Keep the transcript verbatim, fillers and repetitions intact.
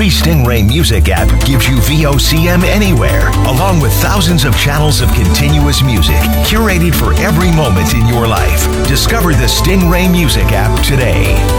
free Stingray Music app gives you V O C M anywhere, along with thousands of channels of continuous music curated for every moment in your life. Discover the Stingray Music app today.